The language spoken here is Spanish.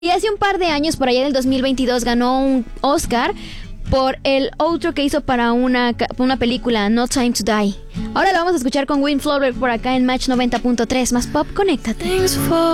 Y hace un par de años, por allá del 2022, ganó un Oscar por el outro que hizo para una película, No Time to Die. Ahora lo vamos a escuchar con Wind Flower por acá en Match 90.3. Más pop, conéctate.